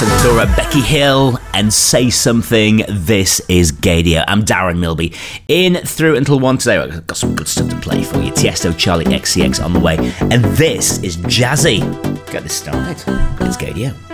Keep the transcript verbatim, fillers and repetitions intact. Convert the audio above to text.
Santura, Becky Hill, and Say Something. This is Gaydio. I'm Darren Milby. In through until one today. I've got some good stuff to play for you. Tiesto, Charlie X C X on the way. And this is Jazzy. Get this started. It's Gaydio.